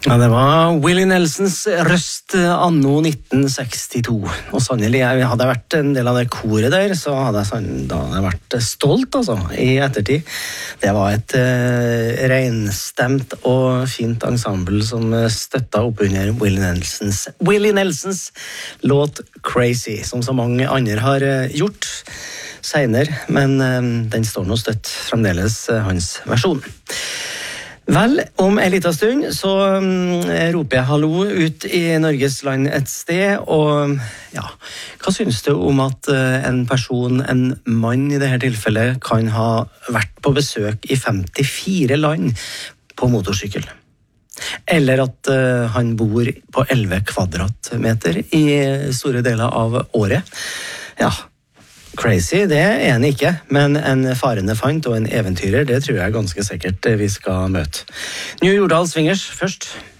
Ja, det var Willie Nelsons røst anno 1962. Og sannelig, hadde jeg vært en del av det koret der, så hadde jeg vært stolt, altså, i ettertid. Det var et renstemt og fint ensemble som støttet opp under Willie Nelsons låt Crazy, som så mange andre har gjort senere, men den står nå støtt fremdeles hans versjon. Vel, om en liten stund så roper jeg hallo ut i Norges land et sted, og ja, hva synes du om at en mann i dette tilfellet, kan ha vært på besøk i 54 land på motorsykkel? Eller at han bor på 11 kvadratmeter i store deler av året? Ja, crazy, det er han ikke, men en farende fant og en eventyrer, det tror jeg ganske sikkert vi skal møte. New Jordal Swingers først.